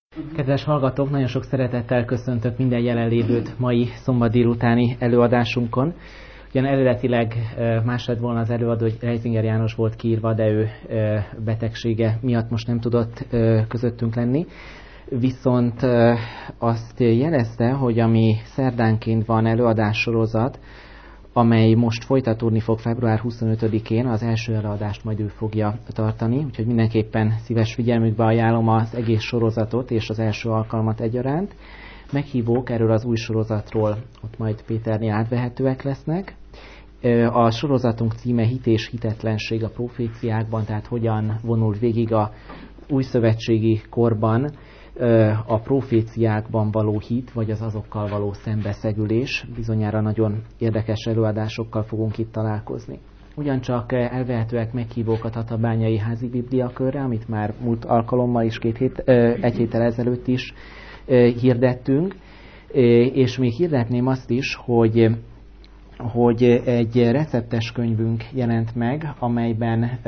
Kedves hallgatók, nagyon sok szeretettel köszöntök minden jelenlévőt mai szombat délutáni előadásunkon. Ugyan eredetileg más lett volna az előadó, hogy Reisinger János volt kiírva, de ő betegsége miatt most nem tudott közöttünk lenni. Viszont azt jelezte, hogy ami szerdánként van előadássorozat, amely most folytatódni fog február 25-én, az első előadást majd ő fogja tartani, úgyhogy mindenképpen szíves figyelmükbe ajánlom az egész sorozatot és az első alkalmat egyaránt. Meghívók erről az új sorozatról ott majd Péternél átvehetőek lesznek. A sorozatunk címe Hit és hitetlenség a proféciákban, tehát hogyan vonul végig a újszövetségi korban a proféciákban való hit, vagy az azokkal való szembeszegülés. Bizonyára nagyon érdekes előadásokkal fogunk itt találkozni. Ugyancsak elvehetőek meghívók a Tatabányai Házi Bibliakörre, amit már múlt alkalommal is egy héttel ezelőtt is hirdettünk, és még hirdetném azt is, hogy egy receptes könyvünk jelent meg, amelyben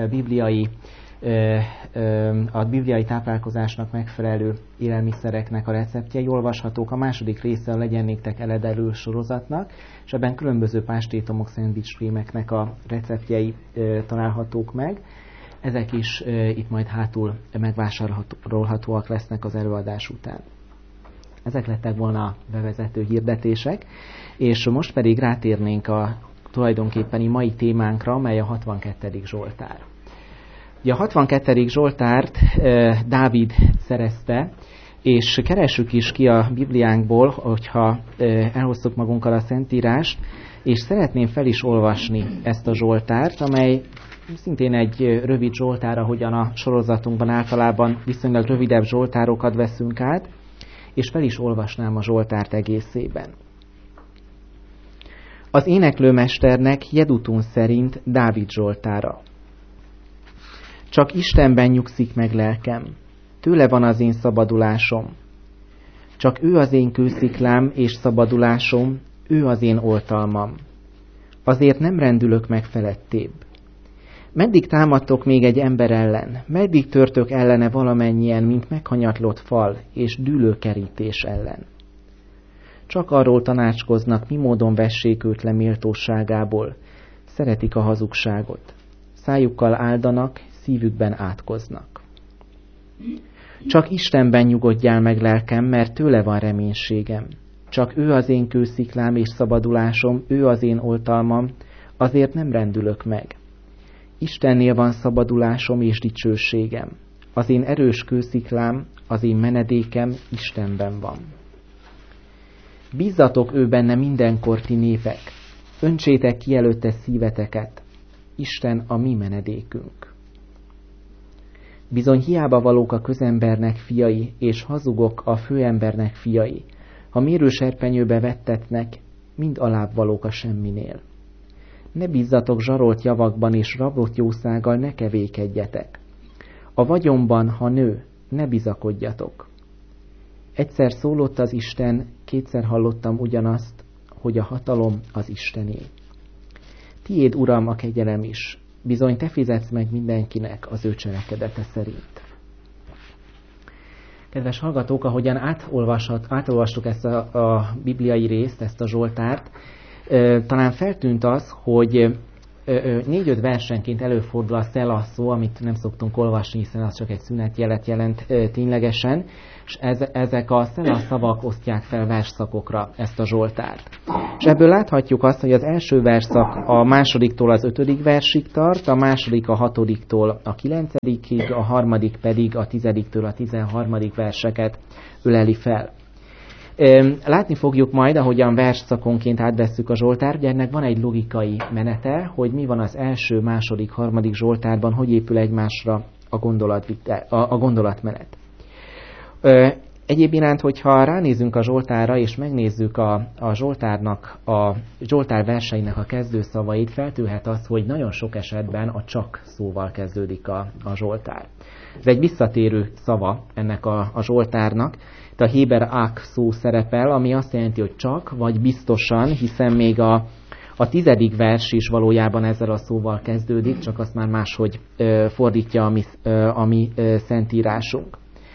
a bibliai táplálkozásnak megfelelő élelmiszereknek a receptjei olvashatók. A második része a Legyen néktek eledelő sorozatnak, és ebben különböző pástétomok, szendvicskrémeknek a receptjei találhatók meg. Ezek is itt majd hátul megvásárolhatóak lesznek az előadás után. Ezek lettek volna a bevezető hirdetések, és most pedig rátérnénk a tulajdonképpeni mai témánkra, mely a 62. Zsoltár. Ugye a 62. Zsoltárt Dávid szerezte, és keressük is ki a Bibliánkból, hogyha elhoztuk magunkkal a Szentírást, és szeretném fel is olvasni ezt a Zsoltárt, amely szintén egy rövid Zsoltár, ahogyan a sorozatunkban általában viszonylag rövidebb Zsoltárokat veszünk át, és fel is olvasnám a Zsoltárt egészében. Az éneklőmesternek Jedutun szerint Dávid Zsoltára. Csak Istenben nyugszik meg lelkem, tőle van az én szabadulásom. Csak ő az én kősziklám és szabadulásom, ő az én oltalmam. Azért nem rendülök meg felettébb. Meddig támadtok még egy ember ellen? Meddig törtök ellene valamennyien, mint meghanyatlott fal és dűlőkerítés ellen? Csak arról tanácskoznak, mi módon vessék őt le méltóságából. Szeretik a hazugságot. Szájukkal áldanak, szívükben átkoznak. Csak Istenben nyugodjál meg lelkem, mert tőle van reménységem. Csak ő az én kősziklám és szabadulásom, ő az én oltalmam, azért nem rendülök meg. Istennél van szabadulásom és dicsőségem. Az én erős kősziklám, az én menedékem Istenben van. Bízzatok ő benne mindenkor, ti népek. Öntsétek ki előtte szíveteket. Isten a mi menedékünk. Bizony hiába valók a közembernek fiai, és hazugok a főembernek fiai. Ha mérőserpenyőbe vettetnek, mind alább valók a semminél. Ne bízzatok zsarolt javakban, és rablott jószággal ne kevékedjetek. A vagyonban, ha nő, ne bizakodjatok. Egyszer szólott az Isten, kétszer hallottam ugyanazt, hogy a hatalom az Istené. Tiéd, Uram, a kegyelem is, bizony te fizetsz meg mindenkinek az ő cselekedete szerint. Kedves hallgatók, ahogyan átolvastuk ezt a bibliai részt, ezt a Zsoltárt, talán feltűnt az, hogy 4-5 versenként előfordul a szela szó, amit nem szoktunk olvasni, hiszen az csak egy szünetjelet jelent ténylegesen, és ezek a szela szavak osztják fel versszakokra ezt a Zsoltárt. És ebből láthatjuk azt, hogy az első versszak a másodiktól az 5. versig tart, a második a 6-tól a 9-ig, a harmadik pedig a 10-től a 13. verseket öleli fel. Látni fogjuk majd, ahogyan versszakonként átvesszük a Zsoltárt, ugye ennek van egy logikai menete, hogy mi van az első, második, harmadik Zsoltárban, hogy épül egymásra a gondolatmenet. Egyéb iránt, hogyha ránézünk a Zsoltárra, és megnézzük a Zsoltár verseinek a kezdőszavait, feltűnhet az, hogy nagyon sok esetben a csak szóval kezdődik a Zsoltár. Ez egy visszatérő szava ennek a Zsoltárnak. Itt a héber ák szó szerepel, ami azt jelenti, hogy csak, vagy biztosan, hiszen még a 10. vers is valójában ezzel a szóval kezdődik, csak azt már máshogy fordítja a mi szentírásunk.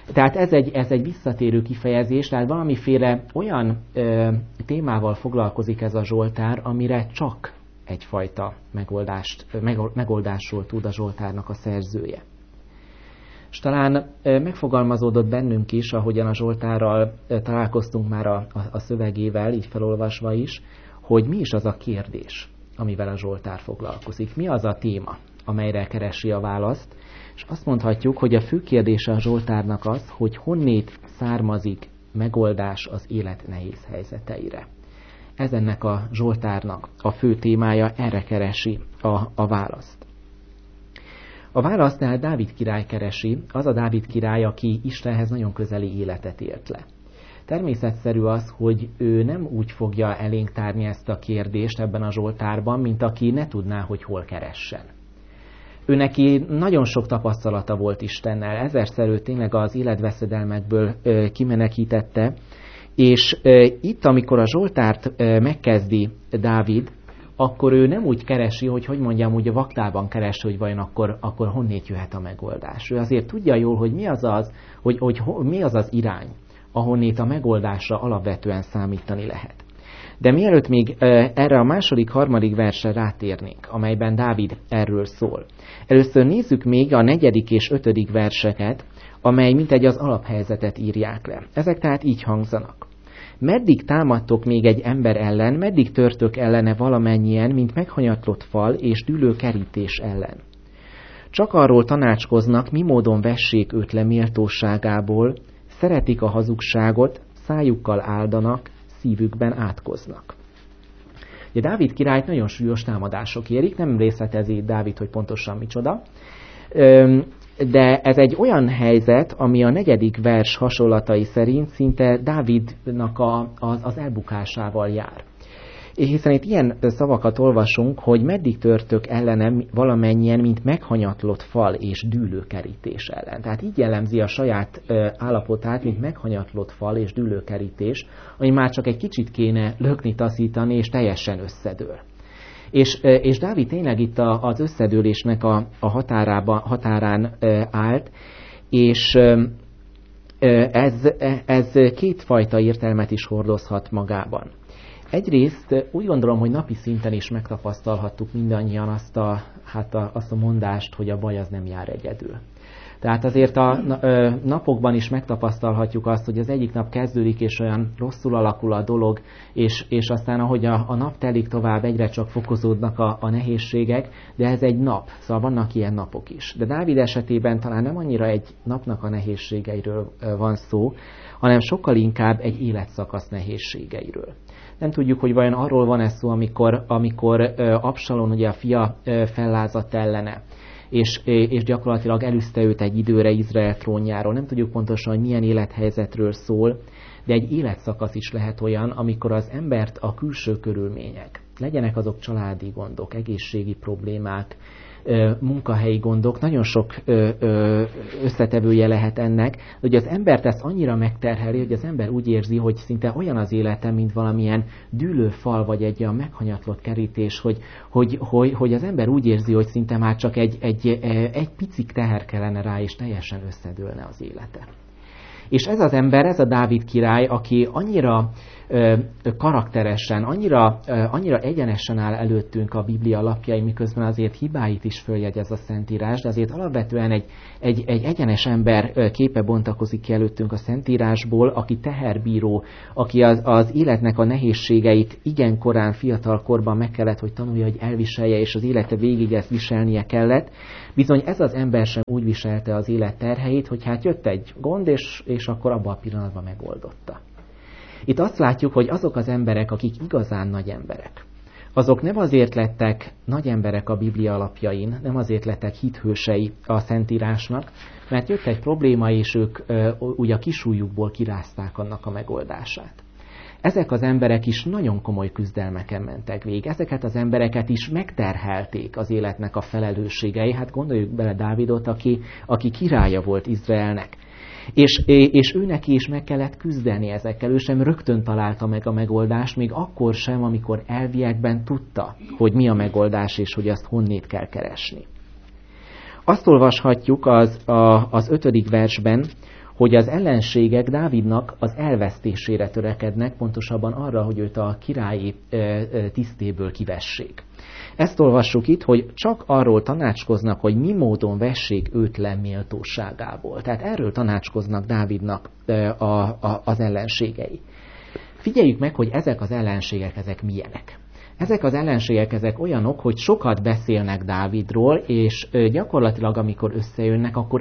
Tehát ez egy visszatérő kifejezés, tehát valamiféle olyan témával foglalkozik ez a Zsoltár, amire csak egyfajta megoldásról tud a Zsoltárnak a szerzője. És talán megfogalmazódott bennünk is, ahogyan a Zsoltárral találkoztunk már a szövegével, így felolvasva is, hogy mi is az a kérdés, amivel a Zsoltár foglalkozik. Mi az a téma, amelyre keresi a választ. És azt mondhatjuk, hogy a fő kérdése a Zsoltárnak az, hogy honnét származik megoldás az élet nehéz helyzeteire. Ez ennek a Zsoltárnak a fő témája, erre keresi a választ. A választ tehát Dávid király keresi, az a Dávid király, aki Istenhez nagyon közeli életet élt le. Természetszerű az, hogy ő nem úgy fogja elénk tárni ezt a kérdést ebben a Zsoltárban, mint aki ne tudná, hogy hol keressen. Ő neki nagyon sok tapasztalata volt Istennel, ezerszer ő tényleg az életveszedelmekből kimenekítette, és itt, amikor a Zsoltárt megkezdi Dávid, akkor ő nem úgy keresi, hogy mondjam, úgy a vaktában keresi, hogy vajon akkor honnét jöhet a megoldás. Ő azért tudja jól, hogy mi az az irány, ahonnét a megoldásra alapvetően számítani lehet. De mielőtt még erre a második, harmadik versre rátérnénk, amelyben Dávid erről szól. Először nézzük még a 4. és 5. verseket, amely mintegy az alaphelyzetet írják le. Ezek tehát így hangzanak. Meddig támadtok még egy ember ellen, meddig törtök ellene valamennyien, mint meghanyatlott fal és dűlő kerítés ellen? Csak arról tanácskoznak, mi módon vessék őt le méltóságából, szeretik a hazugságot, szájukkal áldanak, szívükben átkoznak. Ugye Dávid királyt nagyon súlyos támadások érik, nem részletezi Dávid, hogy pontosan micsoda, de ez egy olyan helyzet, ami a 4. vers hasonlatai szerint szinte Dávidnak az elbukásával jár. Hiszen itt ilyen szavakat olvasunk, hogy meddig törtök ellenem valamennyien, mint meghanyatlott fal és dűlőkerítés ellen. Tehát így jellemzi a saját állapotát, mint meghanyatlott fal és dűlőkerítés, ami már csak egy kicsit kéne lökni, taszítani, és teljesen összedől. És Dávid tényleg itt az összedőlésnek a határán állt, és ez kétfajta értelmet is hordozhat magában. Egyrészt úgy gondolom, hogy napi szinten is megtapasztalhattuk mindannyian azt a mondást, hogy a baj az nem jár egyedül. Tehát azért a napokban is megtapasztalhatjuk azt, hogy az egyik nap kezdődik, és olyan rosszul alakul a dolog, és aztán ahogy a nap telik tovább, egyre csak fokozódnak a nehézségek, de ez egy nap, szóval vannak ilyen napok is. De Dávid esetében talán nem annyira egy napnak a nehézségeiről van szó, hanem sokkal inkább egy életszakasz nehézségeiről. Nem tudjuk, hogy vajon arról van ez szó, amikor Absalom, ugye a fia fellázadt ellene, és gyakorlatilag elűzte őt egy időre Izrael trónjáról. Nem tudjuk pontosan, hogy milyen élethelyzetről szól, de egy életszakasz is lehet olyan, amikor az embert a külső körülmények, legyenek azok családi gondok, egészségi problémák, munkahelyi gondok, nagyon sok összetevője lehet ennek, hogy az embert ezt annyira megterheli, hogy az ember úgy érzi, hogy szinte olyan az élete, mint valamilyen dűlő fal, vagy egy olyan meghanyatlott kerítés, hogy az ember úgy érzi, hogy szinte már csak egy picik teher kellene rá, és teljesen összedőlne az élete. És ez az ember, ez a Dávid király, aki annyira karakteresen, annyira egyenesen áll előttünk a Biblia lapjai, miközben azért hibáit is följegyez a Szentírás, de azért alapvetően egy egyenes ember képe bontakozik ki előttünk a Szentírásból, aki teherbíró, aki az életnek a nehézségeit igen korán, fiatal korban meg kellett, hogy tanulja, hogy elviselje, és az élete végig ezt viselnie kellett. Bizony ez az ember sem úgy viselte az élet terheit, hogy hát jött egy gond, és akkor abban a pillanatban megoldotta. Itt azt látjuk, hogy azok az emberek, akik igazán nagy emberek, azok nem azért lettek nagy emberek a Biblia alapjain, nem azért lettek hithősei a Szentírásnak, mert jött egy probléma, és ők ugye a kisújjukból kirázták annak a megoldását. Ezek az emberek is nagyon komoly küzdelmeken mentek végig. Ezeket az embereket is megterhelték az életnek a felelősségei. Hát gondoljuk bele Dávidot, aki királya volt Izraelnek. És ő neki is meg kellett küzdeni ezekkel. Ő sem rögtön találta meg a megoldást, még akkor sem, amikor elviekben tudta, hogy mi a megoldás, és hogy azt honnét kell keresni. Azt olvashatjuk az 5. versben, hogy az ellenségek Dávidnak az elvesztésére törekednek, pontosabban arra, hogy őt a királyi tisztéből kivessék. Ezt olvassuk itt, hogy csak arról tanácskoznak, hogy mi módon vessék őt le méltóságából. Tehát erről tanácskoznak Dávidnak az ellenségei. Figyeljük meg, hogy ezek az ellenségek, ezek milyenek. Ezek az ellenségek, ezek olyanok, hogy sokat beszélnek Dávidról, és gyakorlatilag amikor összejönnek, akkor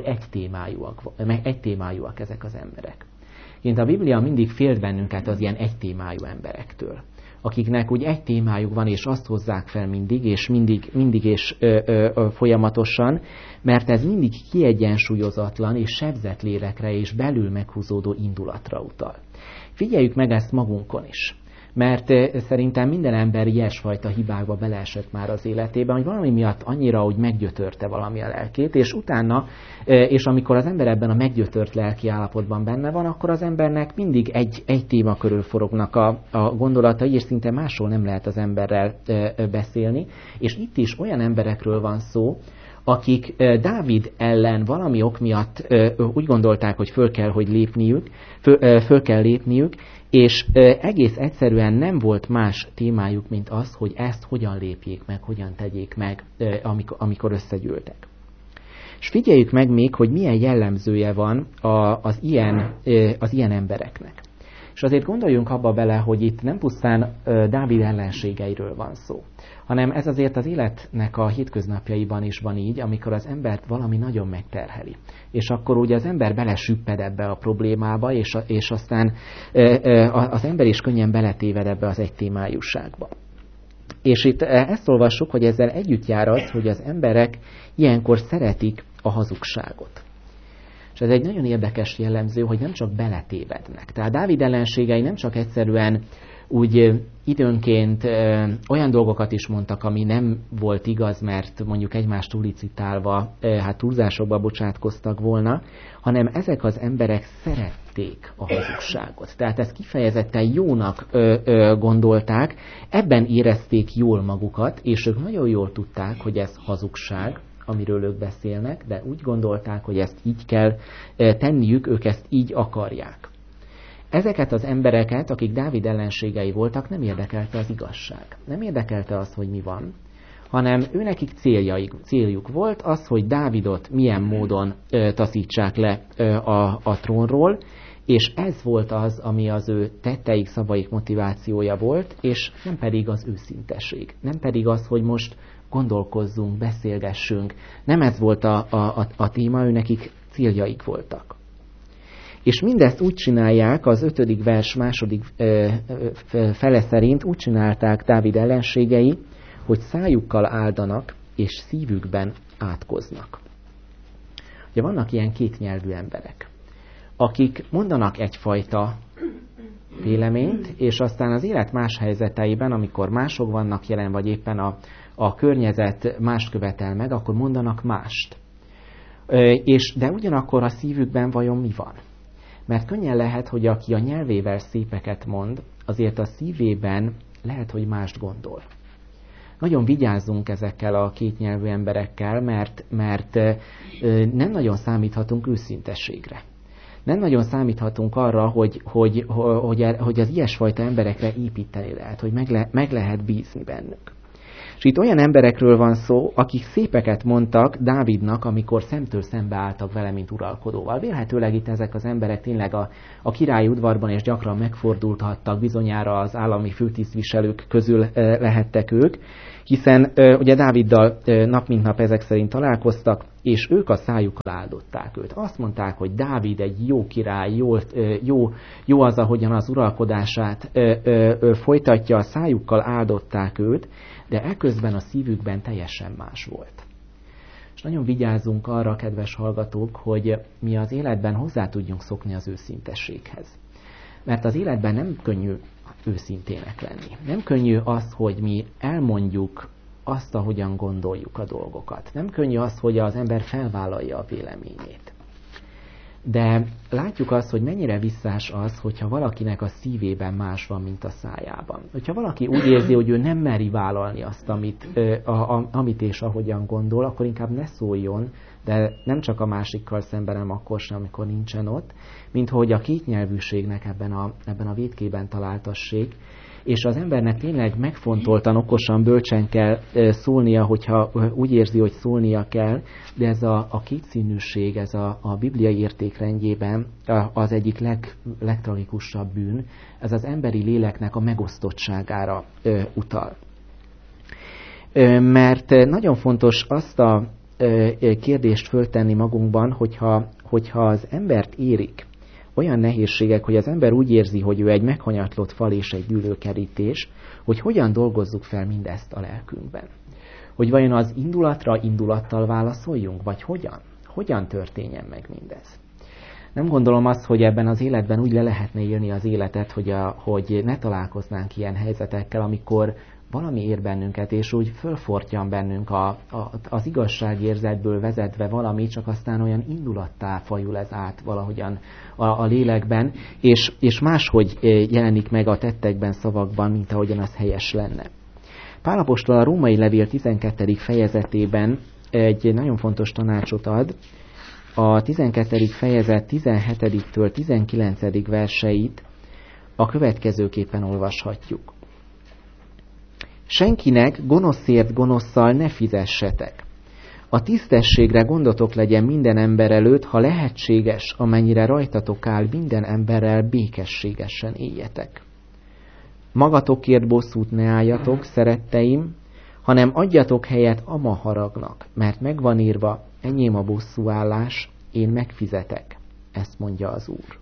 egy témájúak ezek az emberek. Én a Biblia mindig félt bennünket az ilyen egy témájú emberektől, akiknek úgy egy témájuk van, és azt hozzák fel mindig, és mindig és folyamatosan, mert ez mindig kiegyensúlyozatlan és sebzett lélekre és belül meghúzódó indulatra utal. Figyeljük meg ezt magunkon is. Mert szerintem minden ember ilyesfajta hibákba beleesett már az életében, hogy valami miatt annyira, hogy meggyötörte valami a lelkét, és utána, és amikor az ember ebben a meggyötört lelki állapotban benne van, akkor az embernek mindig egy téma körül forognak a gondolatai, és szinte másról nem lehet az emberrel beszélni. És itt is olyan emberekről van szó, akik Dávid ellen valami ok miatt úgy gondolták, hogy föl kell lépniük, és egész egyszerűen nem volt más témájuk, mint az, hogy ezt hogyan lépjék meg, hogyan tegyék meg, amikor összegyűltek. És figyeljük meg még, hogy milyen jellemzője van az ilyen embereknek. És azért gondoljunk abba bele, hogy itt nem pusztán Dávid ellenségeiről van szó, hanem ez azért az életnek a hétköznapjaiban is van így, amikor az embert valami nagyon megterheli. És akkor ugye az ember belesüpped ebbe a problémába, és aztán az ember is könnyen beletéved ebbe az egytémájúságba. És itt ezt olvassuk, hogy ezzel együtt jár az, hogy az emberek ilyenkor szeretik a hazugságot. És ez egy nagyon érdekes jellemző, hogy nem csak beletévednek. Tehát Dávid ellenségei nem csak egyszerűen úgy időnként olyan dolgokat is mondtak, ami nem volt igaz, mert mondjuk egymást túlicitálva, túlzásokba bocsátkoztak volna, hanem ezek az emberek szerették a hazugságot. Tehát ezt kifejezetten jónak gondolták, ebben érezték jól magukat, és ők nagyon jól tudták, hogy ez hazugság, amiről ők beszélnek, de úgy gondolták, hogy ezt így kell tenniük, ők ezt így akarják. Ezeket az embereket, akik Dávid ellenségei voltak, nem érdekelte az igazság. Nem érdekelte az, hogy mi van, hanem őnekik céljuk volt az, hogy Dávidot milyen módon taszítsák le a trónról, és ez volt az, ami az ő tetteik, szavaik motivációja volt, és nem pedig az őszintesség. Nem pedig az, hogy most gondolkozzunk, beszélgessünk. Nem ez volt a téma, őnekik céljaik voltak. És mindezt úgy csinálják, az 5. vers második fele szerint úgy csinálták Dávid ellenségei, hogy szájukkal áldanak, és szívükben átkoznak. Ugye vannak ilyen kétnyelvű emberek, akik mondanak egyfajta véleményt, és aztán az élet más helyzeteiben, amikor mások vannak jelen, vagy éppen a környezet mást követel meg, akkor mondanak mást. De ugyanakkor a szívükben vajon mi van? Mert könnyen lehet, hogy aki a nyelvével szépeket mond, azért a szívében lehet, hogy mást gondol. Nagyon vigyázzunk ezekkel a kétnyelvű emberekkel, mert nem nagyon számíthatunk őszintességre. Nem nagyon számíthatunk arra, hogy az ilyesfajta emberekre építeni lehet, hogy meg lehet bízni bennük. És itt olyan emberekről van szó, akik szépeket mondtak Dávidnak, amikor szemtől szembe álltak vele, mint uralkodóval. Vélhetőleg itt ezek az emberek tényleg a királyi udvarban és gyakran megfordulhattak, bizonyára az állami főtisztviselők közül lehettek ők, hiszen ugye Dáviddal nap mint nap ezek szerint találkoztak, és ők a szájukkal áldották őt. Azt mondták, hogy Dávid egy jó király, jó az, ahogyan az uralkodását folytatja, a szájukkal áldották őt, de eközben a szívükben teljesen más volt. És nagyon vigyázzunk arra, kedves hallgatók, hogy mi az életben hozzá tudjunk szokni az őszintességhez. Mert az életben nem könnyű őszintének lenni. Nem könnyű az, hogy mi elmondjuk azt, ahogyan gondoljuk a dolgokat. Nem könnyű az, hogy az ember felvállalja a véleményét. De látjuk azt, hogy mennyire visszás az, hogyha valakinek a szívében más van, mint a szájában. Hogyha valaki úgy érzi, hogy ő nem meri vállalni azt, amit és ahogyan gondol, akkor inkább ne szóljon, de nem csak a másikkal szemben, hanem akkor sem, amikor nincsen ott, mint hogy a kétnyelvűségnek ebben a vétkében találtassék, és az embernek tényleg megfontoltan, okosan, bölcsen kell szólnia, hogyha úgy érzi, hogy szólnia kell, de ez a kétszínűség, ez a bibliai értékrendjében az egyik legtragikusabb bűn, ez az emberi léleknek a megosztottságára utal. Mert nagyon fontos azt a kérdést föltenni magunkban, hogyha az embert érik olyan nehézségek, hogy az ember úgy érzi, hogy ő egy meghanyatlott fal és egy dűlőkerítés, hogy hogyan dolgozzuk fel mindezt a lelkünkben. Hogy vajon az indulatra indulattal válaszoljunk, vagy hogyan? Hogyan történjen meg mindez? Nem gondolom azt, hogy ebben az életben úgy le lehetne élni az életet, hogy ne találkoznánk ilyen helyzetekkel, amikor valami ér bennünket, és úgy fölfortyan bennünk az igazságérzetből vezetve valami, csak aztán olyan indulattá fajul ez át valahogyan a lélekben, és máshogy jelenik meg a tettekben, szavakban, mint ahogyan az helyes lenne. Pál apostol a Római levél 12. fejezetében egy nagyon fontos tanácsot ad. A 12. fejezet 17-től 19. verseit a következőképpen olvashatjuk. Senkinek gonoszért gonosszal ne fizessetek. A tisztességre gondotok legyen minden ember előtt, ha lehetséges, amennyire rajtatok áll, minden emberrel békességesen éljetek. Magatokért bosszút ne álljatok, szeretteim, hanem adjatok helyet ama haragnak, mert megvan írva, enyém a bosszúállás, én megfizetek. Ezt mondja az Úr.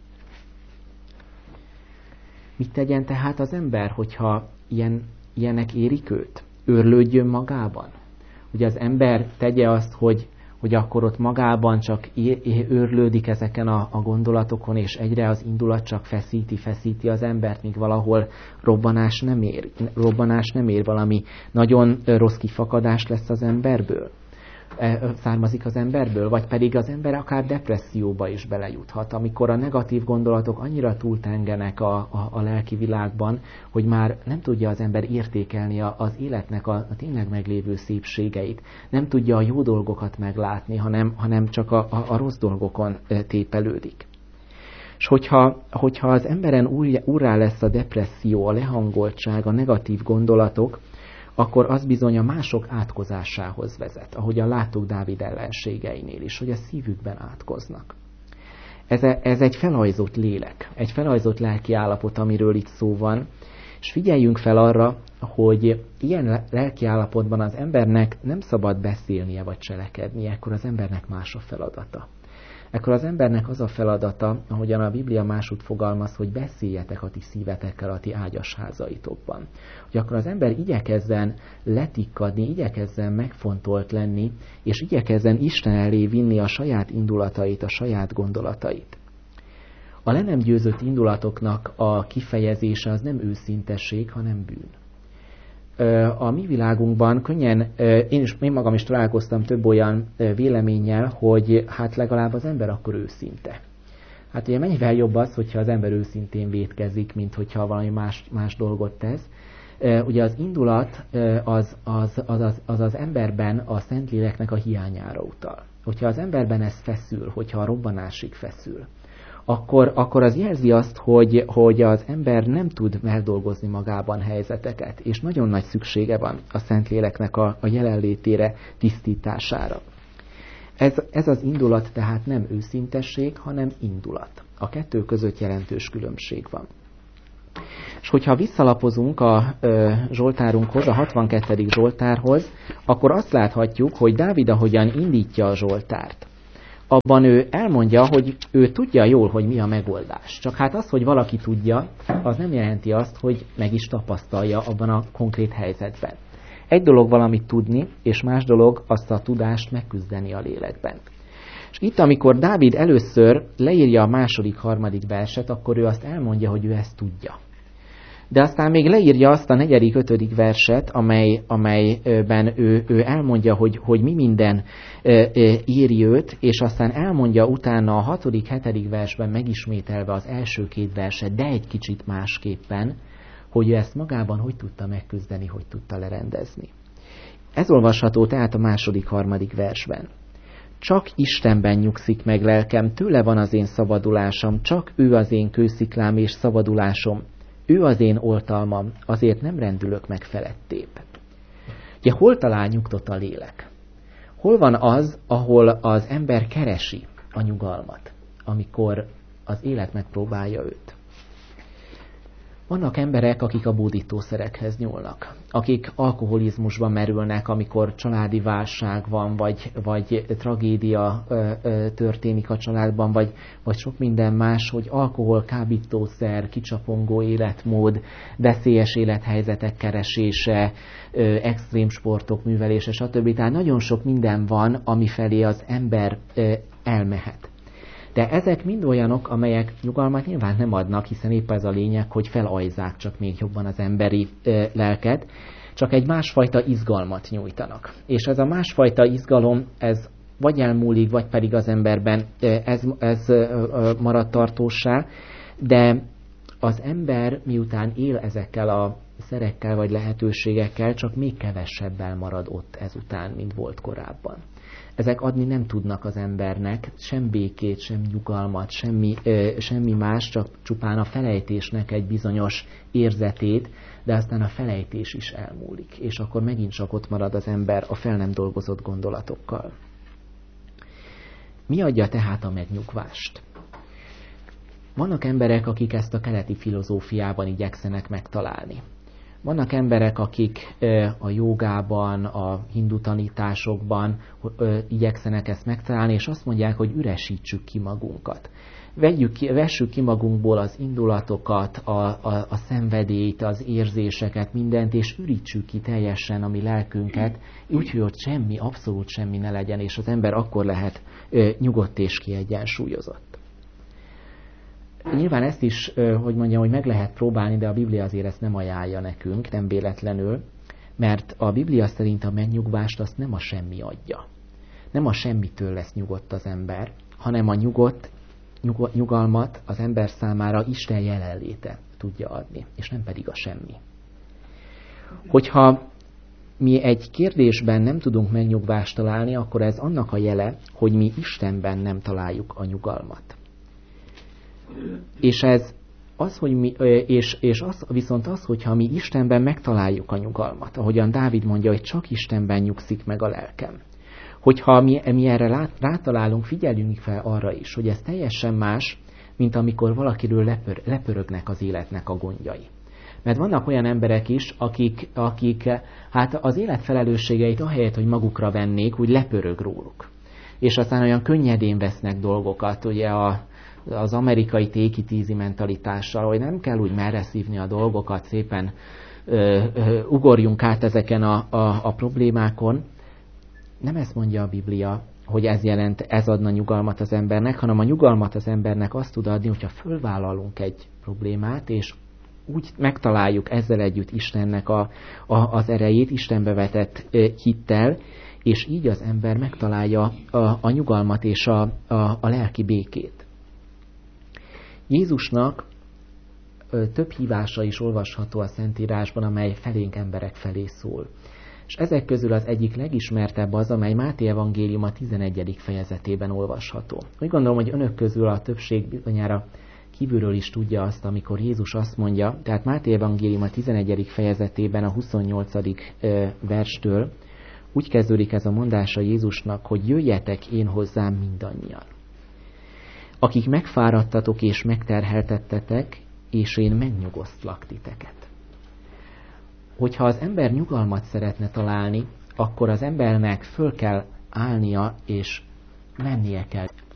Mit tegyen tehát az ember, hogyha ilyenek érik őt? Őrlődjön magában? Ugye az ember tegye azt, hogy akkor ott magában csak őrlődik ezeken a gondolatokon, és egyre az indulat csak feszíti az embert, míg valahol robbanás nem ér, valami nagyon rossz kifakadás lesz az emberből, származik az emberből, vagy pedig az ember akár depresszióba is belejuthat, amikor a negatív gondolatok annyira túltengenek a lelki világban, hogy már nem tudja az ember értékelni az életnek a tényleg meglévő szépségeit, nem tudja a jó dolgokat meglátni, hanem csak a rossz dolgokon tépelődik. És hogyha az emberen úrrá lesz a depresszió, a lehangoltság, a negatív gondolatok, akkor az bizony a mások átkozásához vezet, ahogyan láttuk Dávid ellenségeinél is, hogy a szívükben átkoznak. Ez egy felajzott lélek, egy felajzott lelki állapot, amiről itt szó van, és figyeljünk fel arra, hogy ilyen lelki állapotban az embernek nem szabad beszélnie vagy cselekednie, akkor az embernek más a feladata. Ekkor az embernek az a feladata, ahogyan a Biblia másút fogalmaz, hogy beszéljetek a ti szívetekkel a ti ágyas házaitokban. Hogy akkor az ember igyekezzen letikkadni, igyekezzen megfontolt lenni, és igyekezzen Isten elé vinni a saját indulatait, a saját gondolatait. A le nem győzött indulatoknak a kifejezése az nem őszintesség, hanem bűn. A mi világunkban könnyen, én magam is találkoztam több olyan véleménnyel, hogy hát legalább az ember akkor őszinte. Hát ugye mennyivel jobb az, hogyha az ember őszintén vétkezik, mint hogyha valami más dolgot tesz. Ugye az indulat az emberben a Szentléleknek a hiányára utal. Hogyha az emberben ez feszül, hogyha a robbanásig feszül, akkor az jelzi azt, hogy az ember nem tud meldolgozni magában helyzeteket, és nagyon nagy szüksége van a Szentléleknek a jelenlétére, tisztítására. Ez az indulat tehát nem őszintesség, hanem indulat. A kettő között jelentős különbség van. És hogyha visszalapozunk a Zsoltárunkhoz, a 62. Zsoltárhoz, akkor azt láthatjuk, hogy Dávid ahogyan indítja a Zsoltárt, abban ő elmondja, hogy ő tudja jól, hogy mi a megoldás. Csak hát az, hogy valaki tudja, az nem jelenti azt, hogy meg is tapasztalja abban a konkrét helyzetben. Egy dolog valamit tudni, és más dolog azt a tudást megküzdeni a lélekben. És itt, amikor Dávid először leírja a második, harmadik verset, akkor ő azt elmondja, hogy ő ezt tudja. De aztán még leírja azt a 4.-5. verset, amelyben ő elmondja, hogy mi minden éri őt, és aztán elmondja utána a 6.-7. versben megismételve az első 2 verset, de egy kicsit másképpen, hogy ő ezt magában hogy tudta megküzdeni, hogy tudta lerendezni. Ez olvasható tehát a 2.-3. versben. Csak Istenben nyugszik meg lelkem, tőle van az én szabadulásom, csak ő az én kősziklám és szabadulásom. Ő az én oltalmam, azért nem rendülök meg felettébb. Ugye hol talál nyugtot a lélek? Hol van az, ahol az ember keresi a nyugalmat, amikor az élet megpróbálja őt? Vannak emberek, akik a bódítószerekhez nyúlnak, akik alkoholizmusban merülnek, amikor családi válság van, vagy tragédia történik a családban, vagy sok minden más, hogy alkohol, kábítószer, kicsapongó életmód, veszélyes élethelyzetek keresése, extrém sportok művelése, stb. Tehát nagyon sok minden van, amifelé az ember elmehet. De ezek mind olyanok, amelyek nyugalmat nyilván nem adnak, hiszen épp ez a lényeg, hogy felajzzák csak még jobban az emberi lelket, csak egy másfajta izgalmat nyújtanak. És ez a másfajta izgalom, ez vagy elmúlik, vagy pedig az emberben ez marad tartóssá, de az ember miután él ezekkel a szerekkel vagy lehetőségekkel, csak még kevesebbel marad ott ezután, mint volt korábban. Ezek adni nem tudnak az embernek sem békét, sem nyugalmat, semmi más, csak csupán a felejtésnek egy bizonyos érzetét, de aztán a felejtés is elmúlik, és akkor megint csak ott marad az ember a fel nem dolgozott gondolatokkal. Mi adja tehát a megnyugvást? Vannak emberek, akik ezt a keleti filozófiában igyekszenek megtalálni. Vannak emberek, akik a jogában, a hindu tanításokban igyekszenek ezt megtalálni, és azt mondják, hogy üresítsük ki magunkat. Vessük ki magunkból az indulatokat, a szenvedélyt, az érzéseket, mindent, és ürítsük ki teljesen a mi lelkünket, úgyhogy ott semmi, abszolút semmi ne legyen, és az ember akkor lehet nyugodt és kiegyensúlyozott. Nyilván ezt is, hogy meg lehet próbálni, de a Biblia azért ezt nem ajánlja nekünk, nem véletlenül, mert a Biblia szerint a megnyugvást azt nem a semmi adja. Nem a semmitől lesz nyugodt az ember, hanem a nyugalmat az ember számára Isten jelenléte tudja adni, és nem pedig a semmi. Hogyha mi egy kérdésben nem tudunk megnyugvást találni, akkor ez annak a jele, hogy mi Istenben nem találjuk a nyugalmat. És ez az, hogy viszont az, hogyha mi Istenben megtaláljuk a nyugalmat, ahogyan Dávid mondja, hogy csak Istenben nyugszik meg a lelkem. Hogyha mi erre rátalálunk, figyeljünk fel arra is, hogy ez teljesen más, mint amikor valakiről lepörögnek az életnek a gondjai. Mert vannak olyan emberek is, akik hát az élet felelősségeit ahelyett, hogy magukra vennék, úgy lepörög róluk. És aztán olyan könnyedén vesznek dolgokat, ugye az amerikai take it easy mentalitással, hogy nem kell úgy merre szívni a dolgokat, szépen ugorjunk át ezeken a problémákon. Nem ezt mondja a Biblia, hogy ez adna nyugalmat az embernek, hanem a nyugalmat az embernek azt tud adni, hogyha fölvállalunk egy problémát, és úgy megtaláljuk ezzel együtt Istennek az erejét, Istenbe vetett hittel, és így az ember megtalálja a nyugalmat és a lelki békét. Jézusnak több hívása is olvasható a Szentírásban, amely felénk emberek felé szól. És ezek közül az egyik legismertebb az, amely Máté evangéliuma 11. fejezetében olvasható. Úgy gondolom, hogy önök közül a többség bizonyára kívülről is tudja azt, amikor Jézus azt mondja, tehát Máté evangéliuma 11. fejezetében a 28. verstől úgy kezdődik ez a mondása Jézusnak, hogy jöjjetek én hozzám mindannyian, akik megfáradtatok és megterheltettetek, és én megnyugosztlak titeket. Hogyha az ember nyugalmat szeretne találni, akkor az embernek föl kell állnia, és mennie kell